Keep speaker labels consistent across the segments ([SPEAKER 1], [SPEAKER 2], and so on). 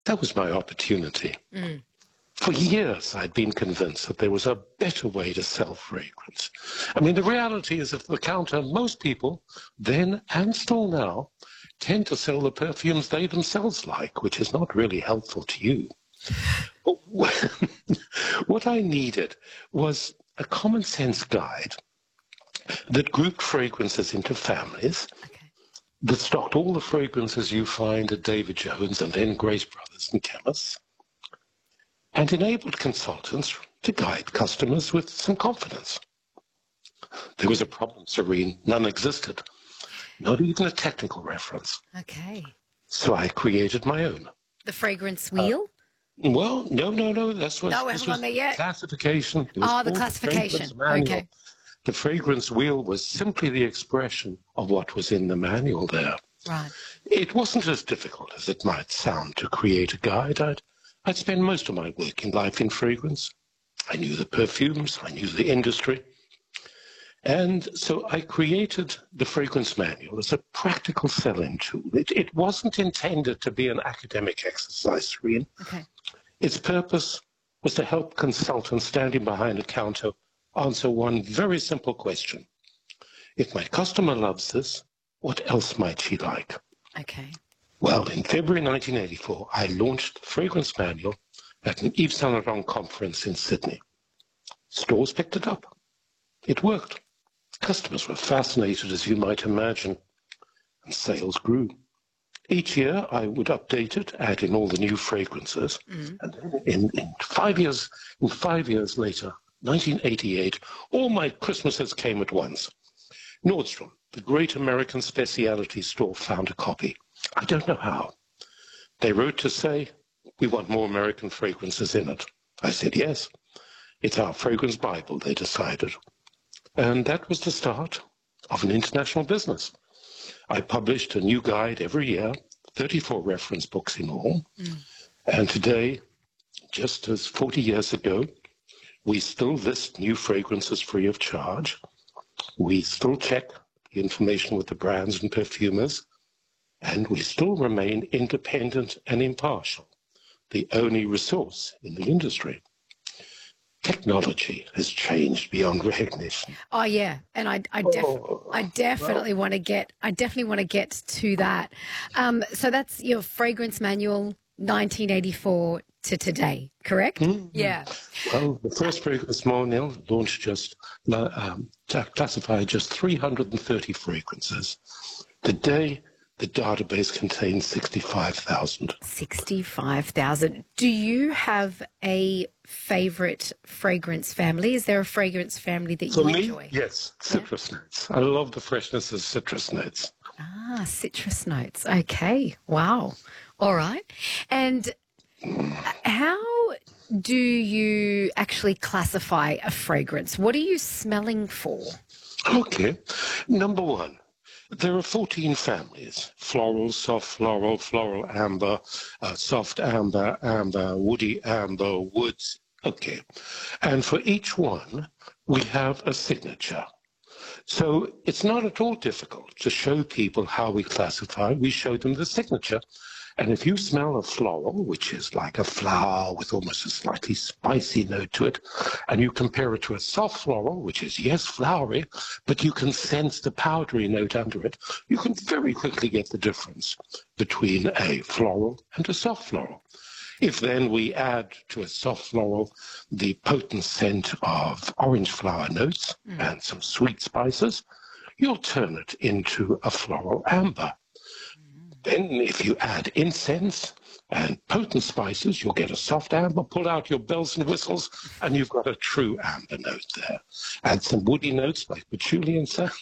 [SPEAKER 1] That was my opportunity.
[SPEAKER 2] Mm.
[SPEAKER 1] For years, I'd been convinced that there was a better way to sell fragrance. I mean, the reality is at the counter, most people, then and still now, tend to sell the perfumes they themselves like, which is not really helpful to you. But what I needed was a common sense guide that grouped fragrances into families,
[SPEAKER 2] Okay.
[SPEAKER 1] that stocked all the fragrances you find at David Jones and then Grace Brothers and chemists, and enabled consultants to guide customers with some confidence. There was a problem, Serene. None existed. Not even a technical reference.
[SPEAKER 2] Okay.
[SPEAKER 1] So I created my own.
[SPEAKER 2] The fragrance wheel?
[SPEAKER 1] Well, no. This
[SPEAKER 2] No, we
[SPEAKER 1] was
[SPEAKER 2] haven't gone there yet.
[SPEAKER 1] classification. It was
[SPEAKER 2] Oh, the
[SPEAKER 1] called
[SPEAKER 2] classification.
[SPEAKER 1] Fragrance Manual.
[SPEAKER 2] Okay.
[SPEAKER 1] The fragrance wheel was simply the expression of what was in the manual there.
[SPEAKER 2] Right.
[SPEAKER 1] It wasn't as difficult as it might sound to create a guide. I'd spent most of my working life in fragrance. I knew the perfumes, I knew the industry. And so I created the fragrance manual as a practical selling tool. It wasn't intended to be an academic exercise, Serene.
[SPEAKER 2] Okay.
[SPEAKER 1] Its purpose was to help consultants standing behind a counter answer one very simple question. If my customer loves this, what else might she like?
[SPEAKER 2] Okay.
[SPEAKER 1] Well, in February 1984, I launched the fragrance manual at an Yves Saint Laurent conference in Sydney. Stores picked it up. It worked. Customers were fascinated, as you might imagine, and sales grew. Each year, I would update it, add in all the new fragrances, and then in 5 years later, 1988, all my Christmases came at once. Nordstrom, the great American specialty store, found a copy. I don't know how. They wrote to say, we want more American fragrances in it. I said, yes. It's our fragrance Bible, they decided. And that was the start of an international business. I published a new guide every year, 34 reference books in all. And today, just as 40 years ago, we still list new fragrances free of charge. We still check the information with the brands and perfumers. And we still remain independent and impartial, the only resource in the industry. Technology has changed beyond recognition.
[SPEAKER 2] Oh yeah, and I definitely want to get to that. So that's your fragrance manual, 1984 to today, correct? Yeah.
[SPEAKER 1] Well, the first fragrance manual launched classified just 330 fragrances. Today, the database contains 65,000.
[SPEAKER 2] 65,000. Do you have a favorite fragrance family? Is there a fragrance family that you enjoy?
[SPEAKER 1] Yes, citrus notes. I love the freshness of citrus notes.
[SPEAKER 2] Ah, citrus notes. Okay. Wow. All right. And how do you actually classify a fragrance? What are you smelling for?
[SPEAKER 1] Okay. Number one, there are 14 families: floral, soft floral, floral amber, soft amber, amber, woody amber, woods. Okay. And for each one, we have a signature. So it's not at all difficult to show people how we classify. We show them the signature. And if you smell a floral, which is like a flower with almost a slightly spicy note to it, and you compare it to a soft floral, which is, yes, flowery, but you can sense the powdery note under it, you can very quickly get the difference between a floral and a soft floral. If then we add to a soft floral the potent scent of orange flower notes and some sweet spices, you'll turn it into a floral amber. Then if you add incense and potent spices, you'll get a soft amber. Pull out your bells and whistles, and you've got a true amber note there. Add some woody notes like patchouli and so.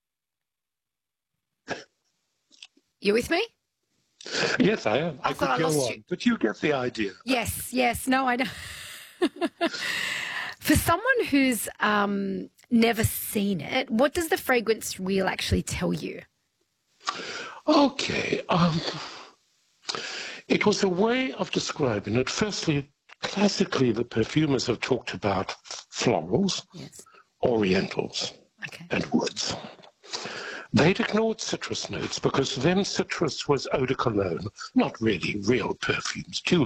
[SPEAKER 2] You with me?
[SPEAKER 1] Yes, I am. I could
[SPEAKER 2] thought I
[SPEAKER 1] go
[SPEAKER 2] lost
[SPEAKER 1] on,
[SPEAKER 2] you.
[SPEAKER 1] but you get the idea.
[SPEAKER 2] Yes. No, I know. For someone who's never seen it, what does the fragrance wheel actually tell you?
[SPEAKER 1] Okay. It was a way of describing it. Firstly, classically, the perfumers have talked about florals,
[SPEAKER 2] Yes.
[SPEAKER 1] orientals,
[SPEAKER 2] Okay.
[SPEAKER 1] and woods. They'd ignored citrus notes because for them citrus was eau de cologne, not really real perfumes. Too